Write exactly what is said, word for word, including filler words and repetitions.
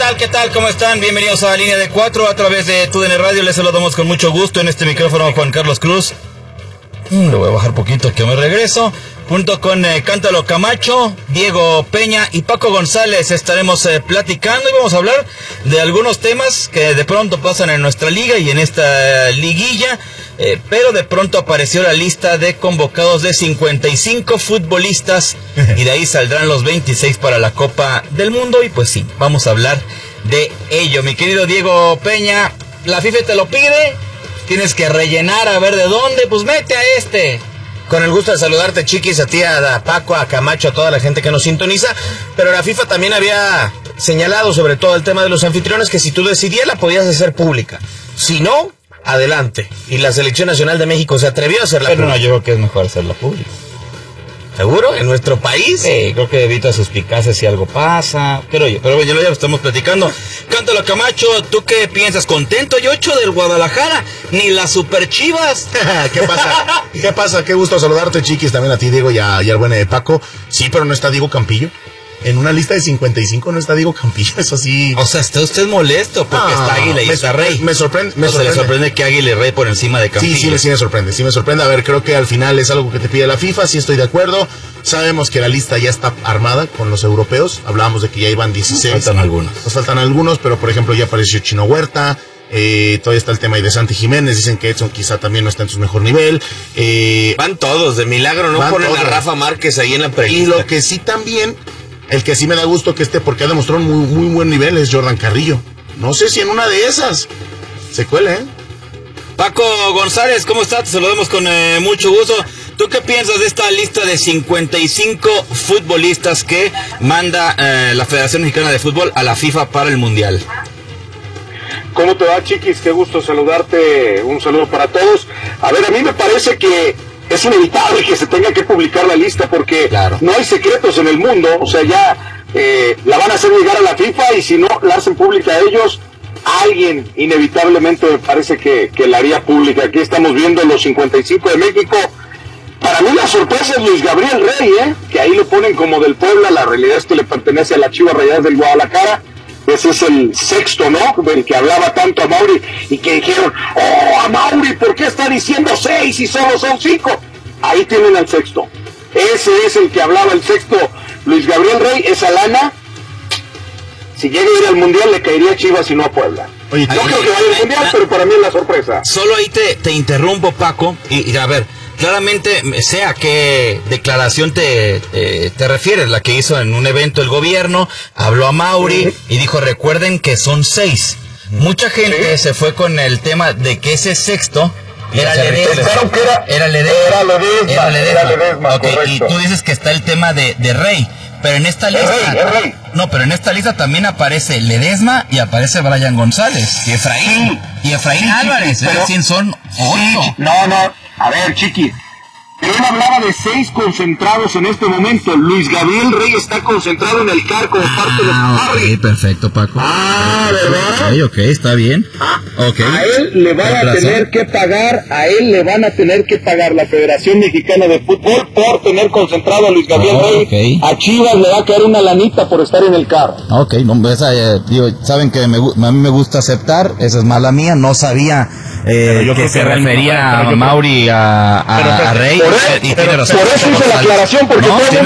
tal? ¿Qué tal? ¿Cómo están? Bienvenidos a Línea de Cuatro a través de T U D N Radio. Les saludamos con mucho gusto en este micrófono Juan Carlos Cruz. Mm, le voy a bajar poquito que me regreso. Junto con eh, Cántalo Camacho, Diego Peña y Paco González estaremos eh, platicando y vamos a hablar de algunos temas que de pronto pasan en nuestra liga y en esta eh, liguilla. Eh, pero de pronto apareció la lista de convocados de cincuenta y cinco futbolistas y de ahí saldrán los veintiséis para la Copa del Mundo y pues sí, vamos a hablar de ello. Mi querido Diego Peña, la FIFA te lo pide, tienes que rellenar a ver de dónde, pues mete a este. Con el gusto de saludarte, Chiquis, a ti, a Paco, a Camacho, a toda la gente que nos sintoniza, pero la FIFA también había señalado sobre todo el tema de los anfitriones que si tú decidías la podías hacer pública, si no, adelante. Y la Selección Nacional de México se atrevió a hacerla Pero pública. no, yo creo que es mejor hacerla pública. ¿Seguro? ¿En nuestro país? Sí, creo que evita suspicacias si algo pasa. Pero oye, pero bueno, ya lo estamos platicando. Cántalo Camacho, ¿tú qué piensas? ¿Contento y ocho del Guadalajara? Ni las Super Chivas. ¿Qué pasa? ¿Qué pasa? Qué gusto saludarte, Chiquis, también a ti, Diego, y, a, y al buen eh, Paco. Sí, pero no está Diego Campillo. En una lista de cincuenta y cinco no está Diego Campillo, eso sí. O sea, ¿está usted molesto porque Ah, está Águila y me, está Rey? Me sorprende. Me ¿O se sorprende. le sorprende que Águila y Rey por encima de Campillo? Sí, sí, sí me sorprende, sí me sorprende. A ver, creo que al final es algo que te pide la FIFA, sí estoy de acuerdo. Sabemos que la lista ya está armada con los europeos. Hablábamos de que ya iban dieciséis. Nos faltan algunos. Nos faltan algunos, pero por ejemplo ya apareció Chino Huerta. Eh, todavía está el tema de Santi Jiménez. Dicen que Edson quizá también no está en su mejor nivel. Eh, Van todos, de milagro, no Van ponen todos. a Rafa Márquez ahí en la y prelista. lo que sí también, el que sí me da gusto que esté, porque ha demostrado un muy, muy buen nivel, es Jordan Carrillo. No sé si en una de esas se cuele, ¿eh? Paco González, ¿cómo estás? Te saludamos con eh, mucho gusto. ¿Tú qué piensas de esta lista de cincuenta y cinco futbolistas que manda eh, la Federación Mexicana de Fútbol a la FIFA para el Mundial? ¿Cómo te va, Chiquis? Qué gusto saludarte, un saludo para todos. A ver, a mí me parece que es inevitable que se tenga que publicar la lista porque Claro. no hay secretos en el mundo, o sea, ya eh, la van a hacer llegar a la FIFA y si no la hacen pública a ellos, alguien inevitablemente me parece que, que la haría pública. Aquí estamos viendo los cincuenta y cinco de México. Para mí la sorpresa es Luis Gabriel Rey, ¿eh? Que ahí lo ponen como del Puebla, la realidad es que le pertenece a la Chivas Rayadas del Guadalajara. Ese es el sexto, ¿no? Del que hablaba tanto a Mauri y que dijeron, oh, a Mauri, ¿por qué está diciendo seis y solo son cinco? Ahí tienen al sexto. Ese es el que hablaba el sexto, Luis Gabriel Rey. Esa lana, si llega a ir al Mundial, le caería a Chivas y no a Puebla. Oye, No Ahí- creo que vaya al Mundial, pero para mí es la sorpresa. Solo ahí te, te interrumpo, Paco, y, y a ver, claramente sé a qué declaración te, te, te refieres, la que hizo en un evento el gobierno, habló a Mauri y dijo, recuerden que son seis. Mucha gente se fue con el tema de que ese sexto era Ledesma. Pensaron que era- Era Ledesma. era Ledesma, Era Ledesma. era Ledesma, Ok, y correcto. tú dices que está el tema de, de Rey. Pero en esta lista, Rey, es Rey. no, pero en esta lista también aparece Ledesma y aparece Brian González y Efraín y Efraín Sí, Álvarez, sí, es pero- decir, son ocho. Sí, no, no, a ver, Chiqui. Pero él hablaba de seis concentrados en este momento. Luis Gabriel Rey está concentrado en el C A R como parte de Ah, Harry. ok, perfecto, Paco. Ah, ¿verdad? Ok, ok, está bien. Ok. A él le van a Tienes razón. tener que pagar, a él le van a tener que pagar la Federación Mexicana de Fútbol por tener concentrado a Luis Gabriel Ah, Rey. ok. A Chivas le va a caer una lanita por estar en el C A R. Ok, no, esa, eh, digo, saben que me, gu- a mí me gusta aceptar, esa es mala mía, no sabía eh, yo que creo se que realmente- refería pero yo a creo- Mauri a, a, Pero- a Rey. Por, y eso- tiene razón, por eso hice la González. aclaración, porque No, todo el tiene